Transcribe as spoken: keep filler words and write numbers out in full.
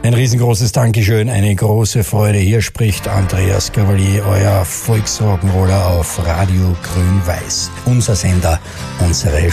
Ein riesengroßes Dankeschön, eine große Freude. Hier spricht Andreas Gavalier, euer Volksrock'n'Roller auf Radio Grün-Weiß. Unser Sender, unsere